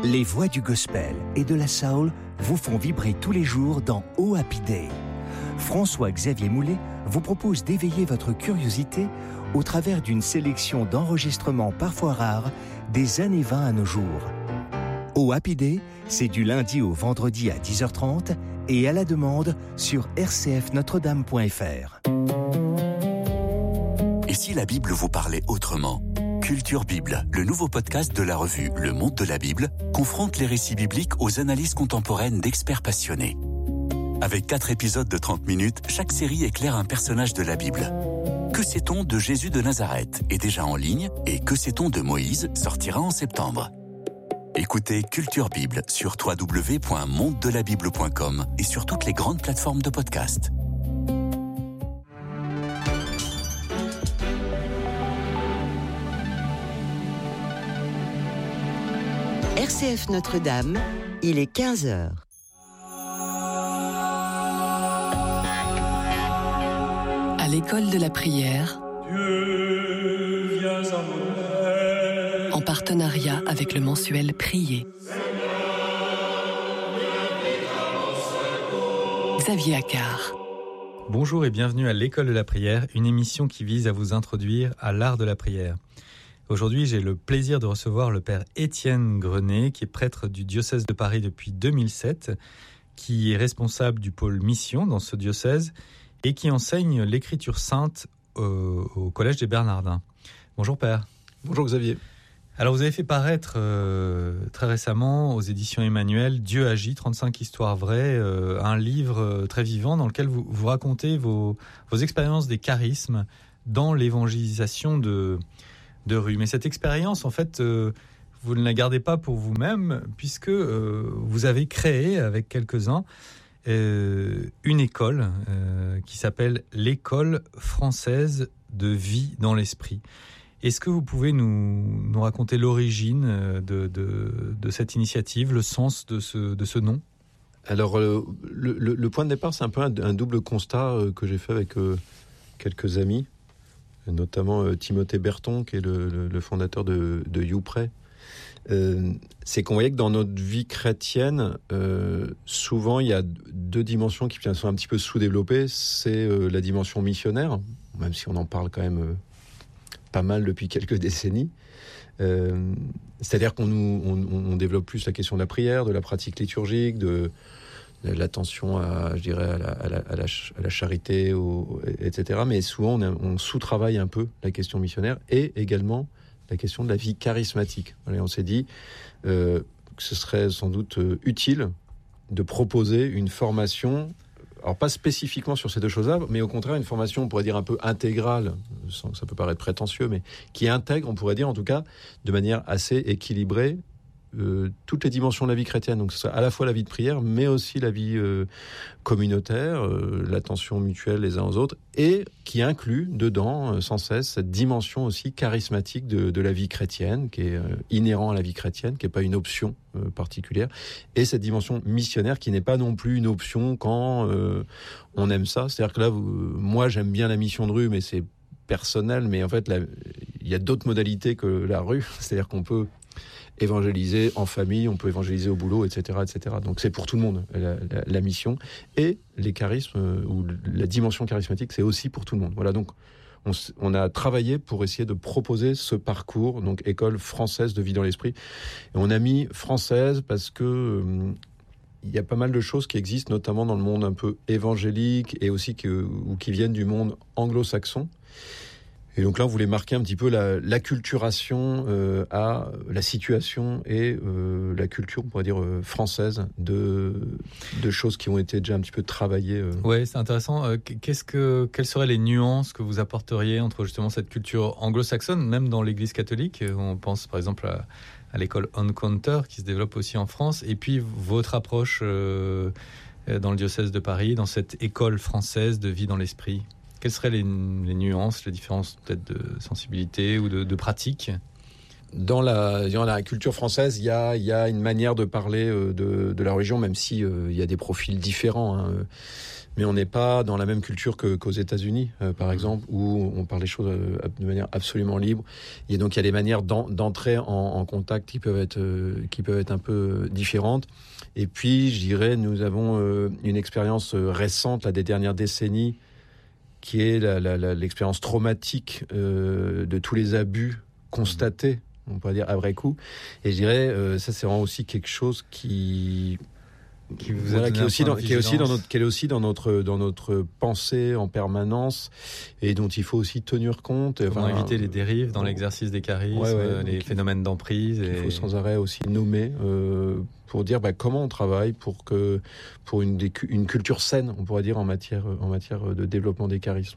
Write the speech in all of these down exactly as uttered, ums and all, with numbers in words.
Les voix du gospel et de la soul vous font vibrer tous les jours dans Oh Happy Day. François-Xavier Moulet vous propose d'éveiller votre curiosité au travers d'une sélection d'enregistrements parfois rares des années vingt à nos jours. Oh Happy Day, c'est du lundi au vendredi à dix heures trente et à la demande sur r c f notre dame point f r. Et si la Bible vous parlait autrement ? Culture Bible, le nouveau podcast de la revue Le Monde de la Bible, confronte les récits bibliques aux analyses contemporaines d'experts passionnés. Avec quatre épisodes de trente minutes, chaque série éclaire un personnage de la Bible. Que sait-on de Jésus de Nazareth est déjà en ligne et Que sait-on de Moïse sortira en septembre. Écoutez Culture Bible sur w w w point monde de la bible point com et sur toutes les grandes plateformes de podcast. R C F Notre-Dame, il est quinze heures. À l'école de la prière, Dieu, viens à mon aide. En partenariat avec le mensuel Prier. Xavier Accard. Bonjour et bienvenue à l'école de la prière, une émission qui vise à vous introduire à l'art de la prière. Aujourd'hui, j'ai le plaisir de recevoir le père Étienne Grenet, qui est prêtre du diocèse de Paris depuis deux mille sept, qui est responsable du pôle mission dans ce diocèse et qui enseigne l'écriture sainte au, au Collège des Bernardins. Bonjour père. Bonjour Xavier. Alors vous avez fait paraître euh, très récemment aux éditions Emmanuel Dieu agit, trente-cinq histoires vraies, euh, un livre euh, très vivant dans lequel vous, vous racontez vos, vos expériences des charismes dans l'évangélisation de... de rue. Mais cette expérience, en fait, euh, vous ne la gardez pas pour vous-même, puisque euh, vous avez créé, avec quelques-uns, euh, une école euh, qui s'appelle l'École française de vie dans l'esprit. Est-ce que vous pouvez nous, nous raconter l'origine de, de, de cette initiative, le sens de ce, de ce nom ? Alors, euh, le, le, le point de départ, c'est un peu un, un double constat euh, que j'ai fait avec euh, quelques amis, notamment euh, Timothée Berton, qui est le, le, le fondateur de, de YouPray. Euh, c'est qu'on voyait que dans notre vie chrétienne, euh, souvent il y a deux dimensions qui sont un petit peu sous-développées. C'est euh, la dimension missionnaire, même si on en parle quand même euh, pas mal depuis quelques décennies. Euh, c'est-à-dire qu'on nous, on, on développe plus la question de la prière, de la pratique liturgique, de l'attention à, je dirais, à la, à la, à la, à la charité, au, et cetera. Mais souvent, on, a, on sous-travaille un peu la question missionnaire et également la question de la vie charismatique. Voilà, on s'est dit euh, que ce serait sans doute euh, utile de proposer une formation, alors pas spécifiquement sur ces deux choses-là, mais au contraire une formation, on pourrait dire un peu intégrale, sans, ça peut paraître prétentieux, mais qui intègre, on pourrait dire en tout cas, de manière assez équilibrée, Euh, toutes les dimensions de la vie chrétienne, donc ce soit à la fois la vie de prière, mais aussi la vie euh, communautaire, euh, l'attention mutuelle les uns aux autres, et qui inclut dedans euh, sans cesse cette dimension aussi charismatique de, de la vie chrétienne, qui est euh, inhérent à la vie chrétienne, qui n'est pas une option euh, particulière, et cette dimension missionnaire qui n'est pas non plus une option quand euh, on aime ça. C'est-à-dire que là, vous, moi j'aime bien la mission de rue, mais c'est personnel, mais en fait il y a d'autres modalités que la rue, c'est-à-dire qu'on peut évangéliser en famille, on peut évangéliser au boulot, et cetera, et cetera. Donc c'est pour tout le monde la, la, la mission, et les charismes euh, ou la dimension charismatique, c'est aussi pour tout le monde. Voilà, donc on, on a travaillé pour essayer de proposer ce parcours, donc école française de vie dans l'esprit. Et on a mis française parce que euh, il y a pas mal de choses qui existent, notamment dans le monde un peu évangélique et aussi que, ou qui viennent du monde anglo-saxon. Et donc là, on voulait marquer un petit peu la, l'acculturation euh, à la situation et euh, la culture, on pourrait dire, euh, française de, de choses qui ont été déjà un petit peu travaillées. Euh. Oui, c'est intéressant. Euh, qu'est-ce que, quelles seraient les nuances que vous apporteriez entre justement cette culture anglo-saxonne, même dans l'Église catholique ? On pense par exemple à, à l'école Encounter qui se développe aussi en France, et puis votre approche euh, dans le diocèse de Paris, dans cette école française de vie dans l'esprit. Quelles seraient les, les nuances, les différences peut-être de sensibilité ou de, de pratique ? Dans la, dans la culture française, il y a, il y a une manière de parler de, de la religion, même si euh, il y a des profils différents. Hein. mais on n'est pas dans la même culture que, qu'aux États-Unis, euh, par exemple, où on parle des choses euh, de manière absolument libre. Et donc il y a des manières d'en, d'entrer en, en contact qui peuvent être euh, qui peuvent être un peu différentes. Et puis, je dirais, nous avons euh, une expérience récente, là, des dernières décennies, qui est la, la, la, l'expérience traumatique euh, de tous les abus constatés, on pourrait dire à vrai coup. Et je dirais, euh, ça c'est vraiment aussi quelque chose qui qui, vous voilà, qui est aussi dans, qui est aussi dans notre qui est aussi dans notre dans notre pensée en permanence et dont il faut aussi tenir compte. Comment enfin, éviter les dérives dans l'exercice des charismes, ouais, ouais, les phénomènes d'emprise. Il et... faut sans arrêt aussi nommer euh, pour dire bah, comment on travaille pour que pour une, une culture saine, on pourrait dire en matière en matière de développement des charismes.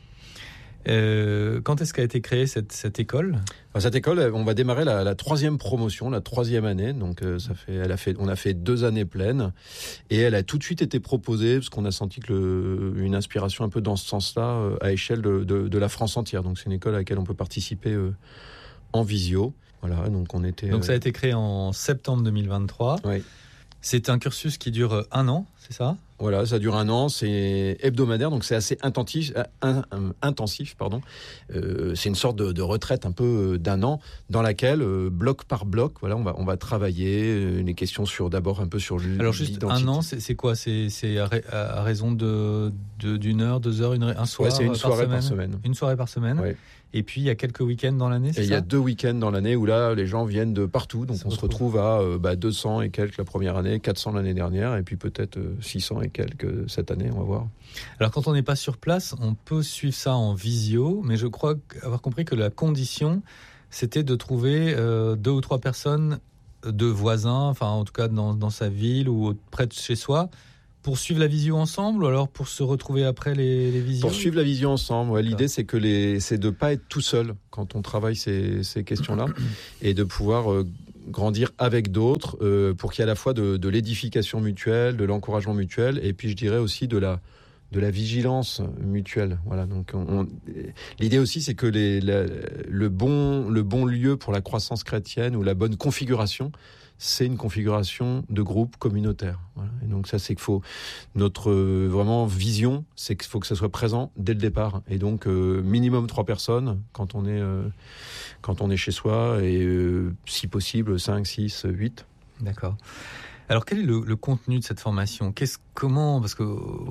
Euh, quand est-ce qu'a été créée cette, cette école ? Cette école, on va démarrer la, la troisième promotion, la troisième année. Donc, euh, ça fait, elle a fait, on a fait deux années pleines, et elle a tout de suite été proposée parce qu'on a senti que le, une inspiration un peu dans ce sens-là euh, à échelle de, de, de la France entière. Donc, c'est une école à laquelle on peut participer euh, en visio. Voilà. Donc, on était. Donc, ça a été créé en septembre deux mille vingt-trois. Oui. C'est un cursus qui dure un an, c'est ça ? Voilà, ça dure un an, c'est hebdomadaire, donc c'est assez intensif. Un, un, intensif pardon. Euh, c'est une sorte de, de retraite un peu d'un an dans laquelle, euh, bloc par bloc, voilà, on va, on va travailler euh, les questions sur d'abord un peu sur l'identité. Alors juste un an, c'est, c'est quoi ? C'est, c'est à, ra- à raison de, de, d'une heure, deux heures, une, un soir ouais, c'est une par soirée semaine. par semaine. Une soirée par semaine. Ouais. Et puis il y a quelques week-ends dans l'année, c'est et ça ? Il y a deux week-ends dans l'année où là, les gens viennent de partout. Donc ça on se retrouve à euh, bah, deux cents et quelques la première année, quatre cents l'année dernière, et puis peut-être euh, six cents et quelques cette année, on va voir. Alors quand on n'est pas sur place, on peut suivre ça en visio, mais je crois avoir compris que la condition, c'était de trouver euh, deux ou trois personnes, deux voisins, enfin en tout cas dans, dans sa ville ou près de chez soi, pour suivre la visio ensemble, ou alors pour se retrouver après les, les visios ? Pour suivre la visio ensemble, ouais, l'idée c'est que les, c'est de pas être tout seul quand on travaille ces, ces questions-là, et de pouvoir euh, grandir avec d'autres euh, pour qu'il y ait à la fois de, de l'édification mutuelle, de l'encouragement mutuel, et puis je dirais aussi de la de la vigilance mutuelle. Voilà. Donc on, on, l'idée aussi c'est que les, la, le bon le bon lieu pour la croissance chrétienne ou la bonne configuration, c'est une configuration de groupe communautaire. Voilà. Et donc ça, c'est qu'il faut notre euh, vraiment vision, c'est qu'il faut que ça soit présent dès le départ. Et donc euh, minimum trois personnes quand on est euh, quand on est chez soi, et euh, si possible cinq, six, huit. D'accord. Alors quel est le, le contenu de cette formation ? Qu'est-ce, comment, parce que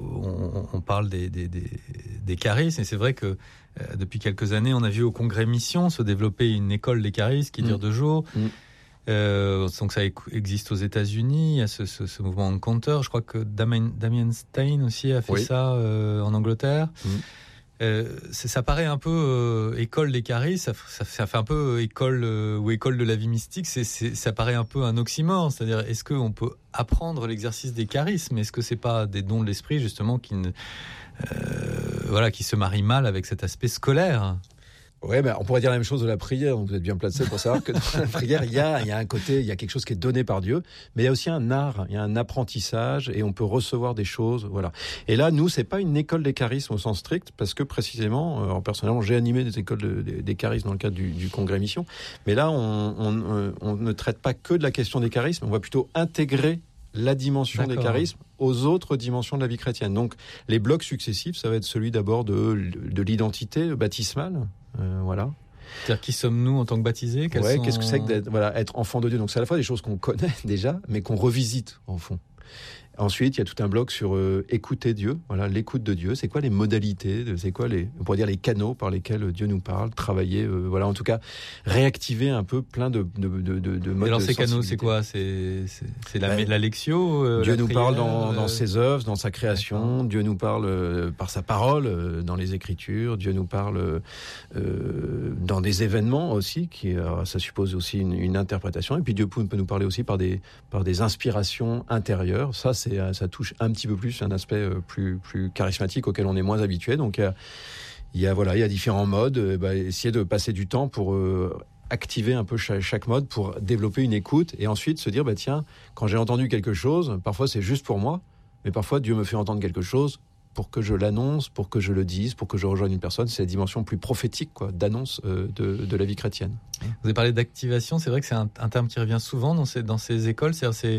on, on parle des, des, des, des charismes, et c'est vrai que euh, depuis quelques années, on a vu au Congrès Mission se développer une école des charismes qui dure mmh. deux jours. Mmh. Euh, donc ça existe aux États-Unis, il y a ce, ce, ce mouvement Encounter. Je crois que Damien, Damien Stein aussi a fait oui. ça euh, en Angleterre. Mmh. Euh, ça paraît un peu euh, école des charismes, ça, ça, ça fait un peu école euh, ou école de la vie mystique. C'est, c'est, ça paraît un peu un oxymore. C'est-à-dire, est-ce qu'on peut apprendre l'exercice des charismes ? Est-ce que c'est pas des dons de l'esprit justement qui, ne, euh, voilà, qui se marient mal avec cet aspect scolaire ? Ouais, ben, on pourrait dire la même chose de la prière. Donc vous êtes bien placé pour savoir que dans la prière, il y a, il y a un côté, il y a quelque chose qui est donné par Dieu, mais il y a aussi un art, il y a un apprentissage, et on peut recevoir des choses, voilà. Et là, nous, c'est pas une école des charismes au sens strict, parce que précisément, euh, personnellement, j'ai animé des écoles de, des, des charismes dans le cadre du, du Congrès Mission, mais là, on, on, on ne traite pas que de la question des charismes, on va plutôt intégrer la dimension D'accord. des charismes aux autres dimensions de la vie chrétienne. Donc, les blocs successifs, ça va être celui d'abord de, de l'identité baptismale, euh, voilà. C'est-à-dire, qui sommes-nous en tant que baptisés ? Ouais, sont... qu'est-ce que c'est que d'être, voilà, être enfant de Dieu ? Donc, c'est à la fois des choses qu'on connaît déjà, mais qu'on revisite, en fond. Ensuite, il y a tout un bloc sur euh, écouter Dieu, voilà, l'écoute de Dieu. C'est quoi les modalités, de, c'est quoi les, on pourrait dire les canaux par lesquels Dieu nous parle, travailler, euh, voilà, en tout cas, réactiver un peu plein de de de de, de modes. Et alors de ces canaux, c'est quoi ? C'est c'est, c'est la, ben, la lectio. Euh, Dieu la nous prière, parle dans, dans euh... ses œuvres, dans sa création. D'accord. Dieu nous parle euh, par sa parole, euh, dans les Écritures. Dieu nous parle euh, dans des événements aussi, qui alors, ça suppose aussi une, une interprétation. Et puis Dieu peut, peut nous parler aussi par des par des inspirations intérieures. Ça, c'est ça touche un un petit peu plus un aspect plus plus charismatique auquel on est moins habitué. Donc il y a, il y a voilà il y a différents modes. Et bah, essayer de passer du temps pour euh, activer un peu chaque, chaque mode pour développer une écoute, et ensuite se dire bah tiens, quand j'ai entendu quelque chose, parfois c'est juste pour moi, mais parfois Dieu me fait entendre quelque chose pour que je l'annonce, pour que je le dise, pour que je rejoigne une personne. C'est la dimension plus prophétique, quoi, d'annonce euh, de, de la vie chrétienne. Vous avez parlé d'activation, c'est vrai que c'est un, un terme qui revient souvent dans ces, dans ces écoles, c'est-à-dire c'est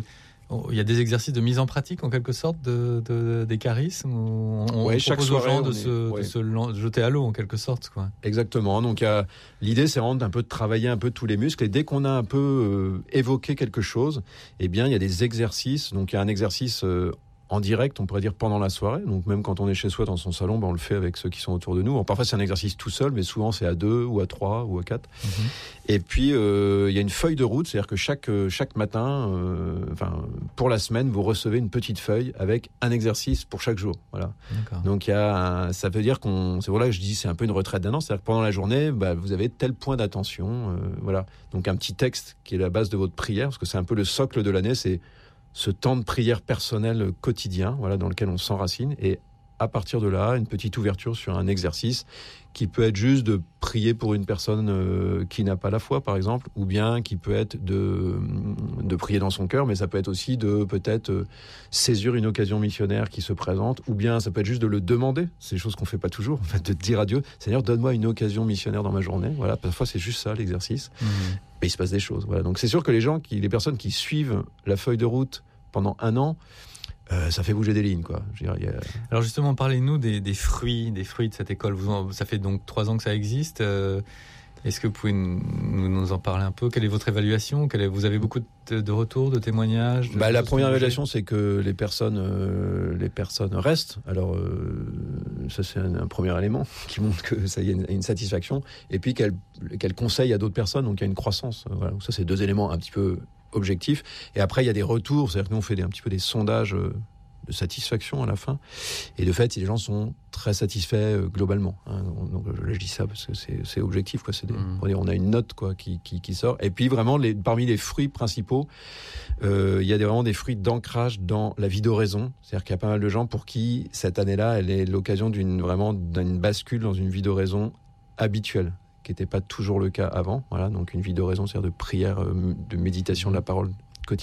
il y a des exercices de mise en pratique, en quelque sorte, de, de, des charismes. On, on ouais, propose chaque aux soirée, gens de, est, se, ouais. de se jeter à l'eau, en quelque sorte. Quoi. Exactement. Donc, euh, l'idée, c'est vraiment un peu de travailler un peu tous les muscles. Et dès qu'on a un peu euh, évoqué quelque chose, eh bien, il y a des exercices. Donc, il y a un exercice euh, en direct, on pourrait dire pendant la soirée. Donc, même quand on est chez soi dans son salon, ben, on le fait avec ceux qui sont autour de nous. Bon, parfois, c'est un exercice tout seul, mais souvent, c'est à deux ou à trois ou à quatre. Mm-hmm. Et puis, euh, il y a une feuille de route, c'est-à-dire que chaque, chaque matin, euh, enfin, pour la semaine, vous recevez une petite feuille avec un exercice pour chaque jour. Voilà. D'accord. Donc, il y a un, ça veut dire qu'on... C'est voilà que je dis c'est un peu une retraite d'un an. C'est-à-dire que pendant la journée, bah, vous avez tel point d'attention. Euh, voilà. Donc, un petit texte qui est la base de votre prière, parce que c'est un peu le socle de l'année, c'est ce temps de prière personnel quotidien, voilà, dans lequel on s'enracine. Et à partir de là, une petite ouverture sur un exercice qui peut être juste de prier pour une personne euh, qui n'a pas la foi, par exemple, ou bien qui peut être de, de prier dans son cœur, mais ça peut être aussi de peut-être euh, saisir une occasion missionnaire qui se présente, ou bien ça peut être juste de le demander. C'est des choses qu'on fait pas toujours, en fait, de dire à Dieu, Seigneur, donne-moi une occasion missionnaire dans ma journée. Voilà, parfois c'est juste ça l'exercice. Mmh. Et il se passe des choses. Voilà. Donc c'est sûr que les gens, qui, les personnes qui suivent la feuille de route pendant un an, Euh, ça fait bouger des lignes, quoi. Je veux dire, a... Alors justement, parlez-nous des, des fruits, des fruits de cette école. Vous en, ça fait donc trois ans que ça existe. Euh, est-ce que vous pouvez nous, nous en parler un peu ? Quelle est votre évaluation ? Quelle est, vous avez beaucoup de, de retours, de témoignages de bah, La première évaluation, c'est que les personnes, euh, les personnes restent. Alors, euh, ça c'est un, un premier élément qui montre que ça y a une, une satisfaction. Et puis qu'elles, qu'elles conseillent à d'autres personnes, donc il y a une croissance. Voilà. Donc ça, c'est deux éléments un petit peu objectif. Et après, il y a des retours. C'est-à-dire que nous, on fait des, un petit peu des sondages de satisfaction à la fin. Et de fait, les gens sont très satisfaits euh, globalement. Hein. Donc, je, je dis ça parce que c'est, c'est objectif, quoi. C'est des, mmh. on, dire, on a une note, quoi, qui, qui, qui sort. Et puis, vraiment, les, parmi les fruits principaux, euh, il y a des, vraiment des fruits d'ancrage dans la vie d'oraison. C'est-à-dire qu'il y a pas mal de gens pour qui, cette année-là, elle est l'occasion d'une, vraiment, d'une bascule dans une vie d'oraison habituelle, qui n'était pas toujours le cas avant. Voilà, donc une vie d'oraison, c'est-à-dire de prière, de méditation de la parole